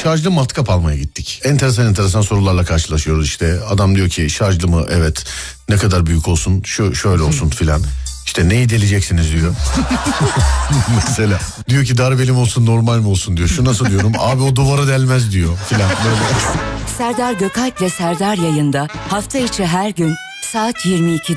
şarjlı matkap almaya gittik. Enteresan sorularla karşılaşıyoruz işte. Adam diyor ki şarjlı mı? Evet. Ne kadar büyük olsun? Şöyle olsun filan. İşte neyi deleceksiniz diyor. Mesela diyor ki darbeli mi olsun normal mi olsun diyor. Şu nasıl diyorum? Abi o duvara delmez diyor filan. Serdar Gökalp'le Serdar yayında hafta içi her gün saat 22'de.